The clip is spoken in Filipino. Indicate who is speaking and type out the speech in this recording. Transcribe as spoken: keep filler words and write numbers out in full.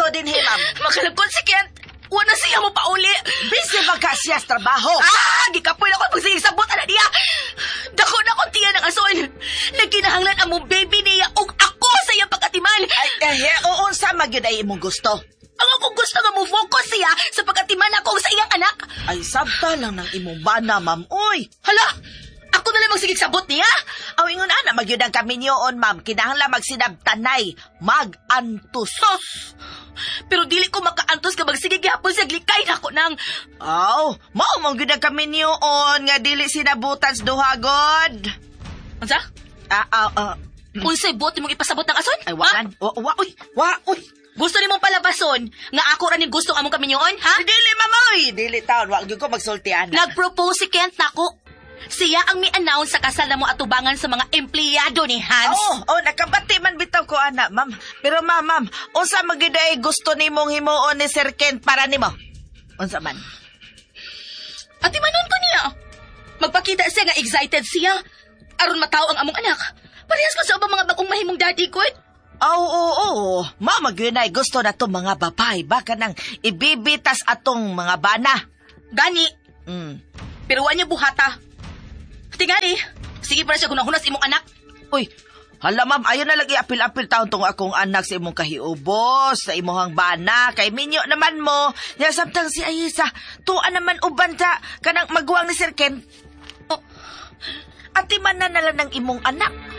Speaker 1: gusto din, hey, ma'am.
Speaker 2: Makalagkon si Kent. Wala siya mo pauli.
Speaker 1: Busy ba ka siya sa trabaho?
Speaker 2: Ah! Gikapoy na ko pagsigisabot na niya. Dako na ko tiya ng ason. Nagkinahanglan ang mong baby niya ug ako sa iyang pagkatiman.
Speaker 1: Ay, eh, uunsa magyud ay imong gusto.
Speaker 2: Ang akong gusto nga mo focus siya sa pagkatiman ako sa iyang anak.
Speaker 1: Ay, sabta lang ng imong bana, ma'am. Uy!
Speaker 2: Hala! Ako na lang magsigigsabot niya.
Speaker 1: Aw, ingon ana, magyud ang kami niyoon, ma'am. Kinahanglan magsinabtanay. Mag-antus.
Speaker 2: Huh. Pero dili ko makaantos ka magsigig yapon sa glikay na ako nang...
Speaker 1: Aw, mao mong gyud ang kami niyoon nga dili sinabutan sa duhagod.
Speaker 2: Unsa?
Speaker 1: Ah, ah, ah.
Speaker 2: Unsay bot mong ipasabot ng ason?
Speaker 1: Ay, wakan. Wa, wa, uy, wa, uy.
Speaker 2: Gusto ni mong palabason nga ako ra ning gusto among kaminyoon, ha?
Speaker 1: Dili, mamoy. Dili taon. Wa gyud ko magsultian.
Speaker 2: Nag-propose si Kent nako. Siya ang mi-announce sa kasal na mo atubangan sa mga empleyado ni Hans.
Speaker 1: Oo, oh, oh, nakabati man bitaw ko, ana, ma'am. Pero, ma'am, ma'am, unsa magiday gusto nimong himuon ni Sir Kent para nimo? Unsa man?
Speaker 2: Ati manon ko niya. Magpakita siya nga excited siya. Aron mataw ang among anak. Parehas ko sa ubang mga bagong mahimong daddy ko.
Speaker 1: Oo, oo, oo. Mama, gyunay gusto na to mga babay. Baka nang ibibitas atong mga bana.
Speaker 2: Gani.
Speaker 1: Mm.
Speaker 2: Pero wa niya buhata. Tingali. Sige para siya hunas imong anak.
Speaker 1: Uy, hala ma'am, ayaw na lagi apil-apil taon tong akong anak sa imong kahiubos, sa imong bana, kay minyo naman mo. Ya samtang si Ayisa, tuan naman uban sa kanang maguwang ni Sir Ken. Oh, ati man na nalang ng imong anak.